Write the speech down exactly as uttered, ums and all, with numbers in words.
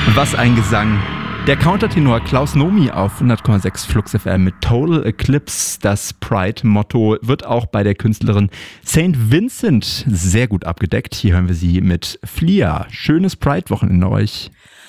Was ein Gesang. Der Countertenor Klaus Nomi auf hundert Komma sechs Flux F M mit Total Eclipse. Das Pride-Motto wird auch bei der Künstlerin Saint Vincent sehr gut abgedeckt. Hier hören wir sie mit Flia. Schönes Pride-Wochenende euch.